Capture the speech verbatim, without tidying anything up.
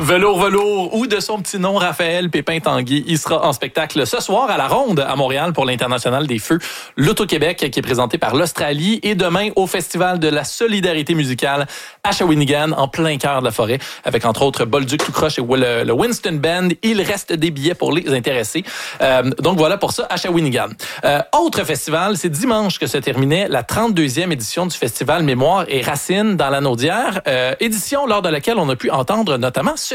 Velours Velours ou de son petit nom Raphaël Pépin-Tanguy. Il sera en spectacle ce soir à la Ronde à Montréal pour l'International des Feux. L'Auto-Québec qui est présenté par l'Australie et demain au Festival de la solidarité musicale à Shawinigan en plein cœur de la forêt avec entre autres Bolduc tout croche et le, le Winston Band. Il reste des billets pour les intéressés. Euh, donc voilà pour ça à Shawinigan. Euh, autre festival, c'est dimanche que se terminait la trente-deuxième édition du festival Mémoire et Racines dans la Naudière. Euh, édition lors de laquelle on a pu entendre notamment ce